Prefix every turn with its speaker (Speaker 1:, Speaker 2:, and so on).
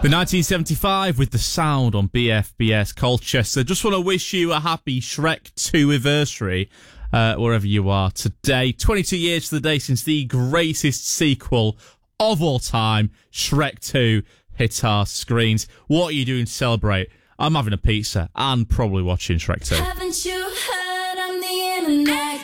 Speaker 1: The 1975 with The Sound on BFBS Colchester. Just want to wish you a happy Shrek 2 anniversary, wherever you are today. 22 years to the day since the greatest sequel of all time, Shrek 2, hit our screens. What are you doing to celebrate? I'm having a pizza and probably watching Shrek 2.
Speaker 2: Haven't you heard I'm the internet?